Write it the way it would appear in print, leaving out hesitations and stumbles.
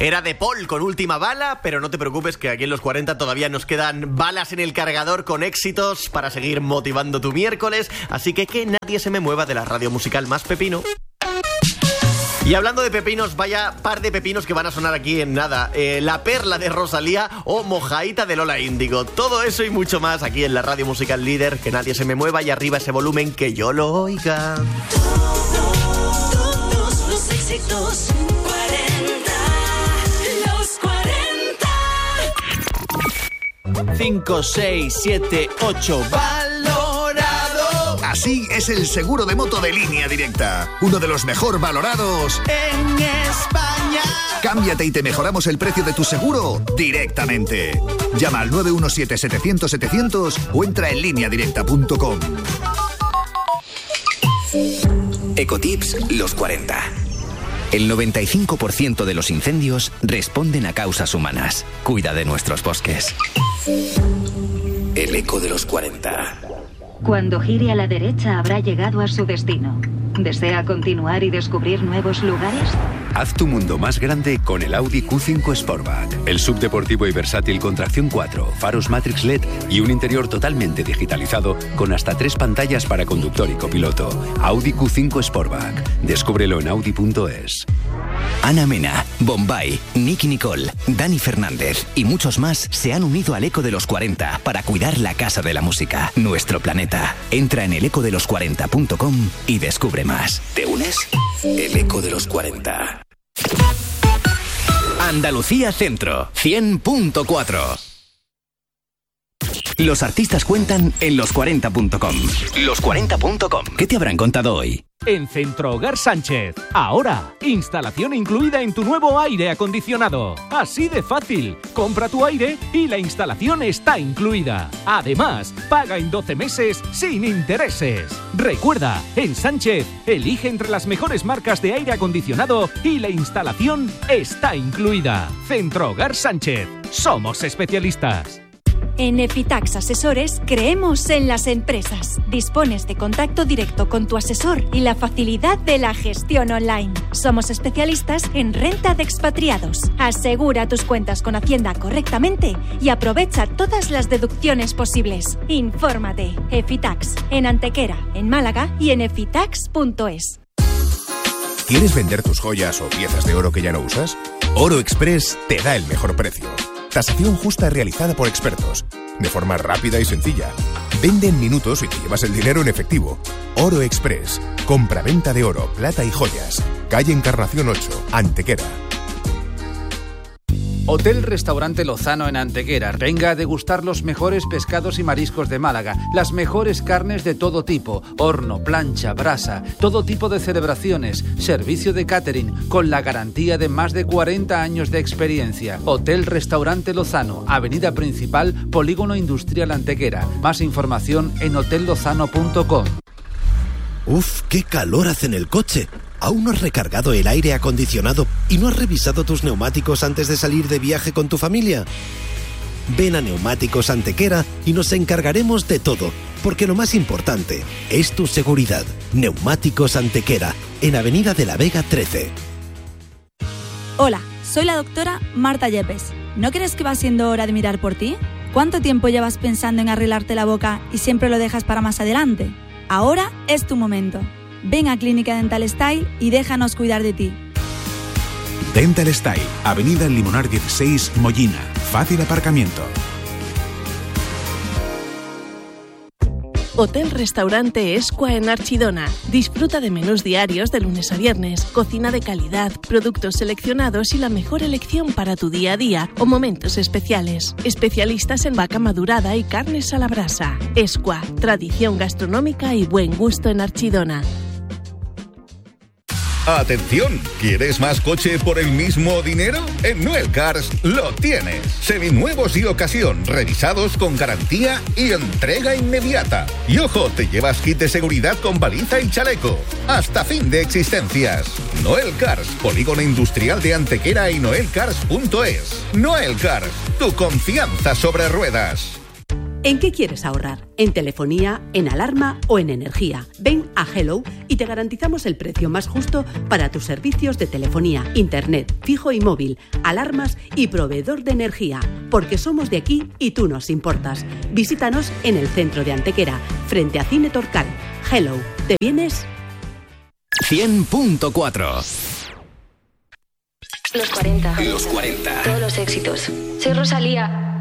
Era de Paul con Última Bala, pero no te preocupes que aquí en los 40 todavía nos quedan balas en el cargador con éxitos para seguir motivando tu miércoles, así que nadie se me mueva de la radio musical más pepino. Y hablando de pepinos, vaya par de pepinos que van a sonar aquí en nada. La Perla de Rosalía o Mojaíta de Lola Índigo. Todo eso y mucho más aquí en la radio musical líder. Que nadie se me mueva y arriba ese volumen que yo lo oiga. Todos los éxitos 40, los 40. 5, 6, 7, 8, valorado. Así es el seguro de moto de Línea Directa. Uno de los mejor valorados en España. Cámbiate y te mejoramos el precio de tu seguro directamente. Llama al 917-700-700 o entra en lineadirecta.com. Ecotips los 40. El 95% de los incendios responden a causas humanas. Cuida de nuestros bosques. El eco de los 40. Cuando gire a la derecha habrá llegado a su destino. ¿Desea continuar y descubrir nuevos lugares? Haz tu mundo más grande con el Audi Q5 Sportback. El subdeportivo y versátil con tracción 4, faros Matrix LED y un interior totalmente digitalizado con hasta 3 pantallas para conductor y copiloto. Audi Q5 Sportback. Descúbrelo en Audi.es. Ana Mena, Bombay, Nicky Nicole, Dani Fernández y muchos más se han unido al Eco de los 40 para cuidar la casa de la música, nuestro planeta. Entra en elecodelos40.com y descubre más. ¿Te unes? El Eco de los 40. Andalucía Centro, 100.4. Los artistas cuentan en los40.com. Los40.com. ¿Qué te habrán contado hoy? En Centro Hogar Sánchez. Ahora, instalación incluida en tu nuevo aire acondicionado. Así de fácil. Compra tu aire y la instalación está incluida. Además, paga en 12 meses sin intereses. Recuerda, en Sánchez, elige entre las mejores marcas de aire acondicionado y la instalación está incluida. Centro Hogar Sánchez. Somos especialistas. En Efitax Asesores creemos en las empresas. Dispones de contacto directo con tu asesor y la facilidad de la gestión online. Somos especialistas en renta de expatriados. Asegura tus cuentas con Hacienda correctamente y aprovecha todas las deducciones posibles. Infórmate. Efitax, en Antequera, en Málaga y en efitax.es. ¿Quieres vender tus joyas o piezas de oro que ya no usas? Oro Express te da el mejor precio. Tasación justa realizada por expertos, de forma rápida y sencilla. Vende en minutos y te llevas el dinero en efectivo. Oro Express. Compra-venta de oro, plata y joyas. Calle Encarnación 8, Antequera. Hotel Restaurante Lozano en Antequera. Venga a degustar los mejores pescados y mariscos de Málaga, las mejores carnes de todo tipo, horno, plancha, brasa, todo tipo de celebraciones, servicio de catering, con la garantía de más de 40 años de experiencia. Hotel Restaurante Lozano, Avenida Principal, Polígono Industrial Antequera. Más información en hotellozano.com. Uf, qué calor hace en el coche. ¿Aún no has recargado el aire acondicionado y no has revisado tus neumáticos antes de salir de viaje con tu familia? Ven a Neumáticos Antequera y nos encargaremos de todo, porque lo más importante es tu seguridad. Neumáticos Antequera, en Avenida de la Vega 13. Hola, soy la doctora Marta Yepes. ¿No crees que va siendo hora de mirar por ti? ¿Cuánto tiempo llevas pensando en arreglarte la boca y siempre lo dejas para más adelante? Ahora es tu momento. Ven a Clínica Dental Style y déjanos cuidar de ti. Dental Style, Avenida El Limonar 16, Mollina. Fácil aparcamiento. Hotel Restaurante Escua en Archidona. Disfruta de menús diarios de lunes a viernes, cocina de calidad, productos seleccionados y la mejor elección para tu día a día o momentos especiales. Especialistas en vaca madurada y carnes a la brasa. Escua, tradición gastronómica y buen gusto en Archidona. ¡Atención! ¿Quieres más coche por el mismo dinero? En Noel Cars lo tienes. Seminuevos y ocasión, revisados con garantía y entrega inmediata. Y ojo, te llevas kit de seguridad con baliza y chaleco. Hasta fin de existencias. Noel Cars, Polígono Industrial de Antequera y noelcars.es. Noel Cars, tu confianza sobre ruedas. ¿En qué quieres ahorrar? ¿En telefonía, en alarma o en energía? Ven a Hello y te garantizamos el precio más justo para tus servicios de telefonía, internet, fijo y móvil, alarmas y proveedor de energía, porque somos de aquí y tú nos importas. Visítanos en el centro de Antequera, frente a Cine Torcal. Hello, ¿te vienes? 100.4. Los 40. Los 40. Todos los éxitos. Soy Rosalía.